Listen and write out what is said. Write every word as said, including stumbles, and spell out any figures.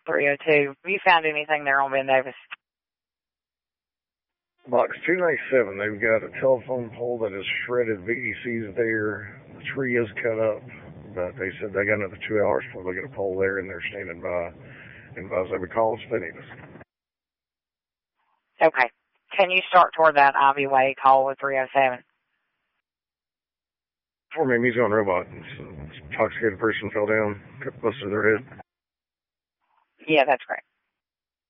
three oh two. Have you found anything there on Ben Davis? Box two ninety-seven, they've got a telephone pole that is shredded. V E C's there. The tree is cut up, but they said they got another two hours before they get a pole there, and they're standing by. And as they would call us, they need us. Okay. Can you start toward that Ivy Way call with three oh seven? For me, he's on robot. This intoxicated person fell down, cut busted their head. Yeah, that's correct.